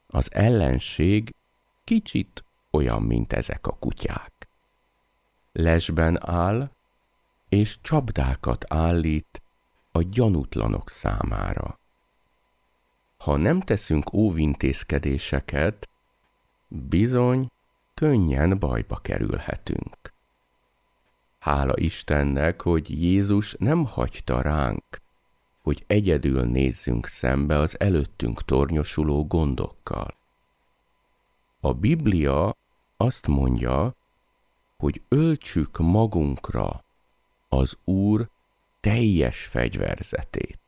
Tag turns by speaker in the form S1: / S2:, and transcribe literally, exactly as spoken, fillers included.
S1: Az ellenség kicsit olyan, mint ezek a kutyák. Lesben áll, és csapdákat állít a gyanútlanok számára. Ha nem teszünk óvintézkedéseket, bizony könnyen bajba kerülhetünk. Hála Istennek, hogy Jézus nem hagyta ránk, hogy egyedül nézzünk szembe az előttünk tornyosuló gondokkal. A Biblia azt mondja, hogy öltsük magunkra az Úr teljes fegyverzetét.